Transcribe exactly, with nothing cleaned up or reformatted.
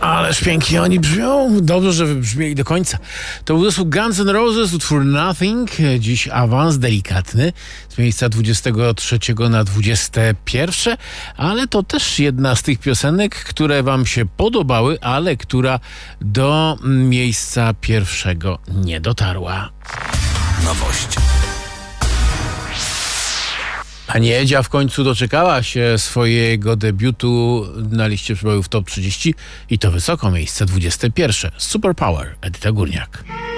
Ależ pięknie oni brzmią. Dobrze, że wybrzmieli do końca. To był zespół Guns N' Roses, utwór Nothing. Dziś awans delikatny z miejsca dwudziestego trzeciego na dwudzieste pierwsze, ale to też jedna z tych piosenek, które wam się podobały, ale która do miejsca pierwszego nie dotarła. Nowość. Pani Edzia w końcu doczekała się swojego debiutu na liście przebojów Top trzydzieści i to wysoko, miejsce dwudzieste pierwsze. Superpower, Edyta Górniak.